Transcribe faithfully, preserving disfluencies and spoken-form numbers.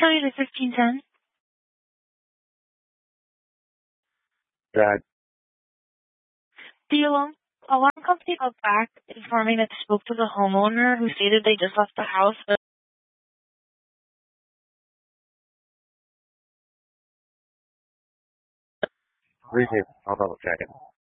County to fifteen ten. That The alarm, alarm company called back informing that they spoke to the homeowner who stated they just left the house. But briefly, I'll double check it.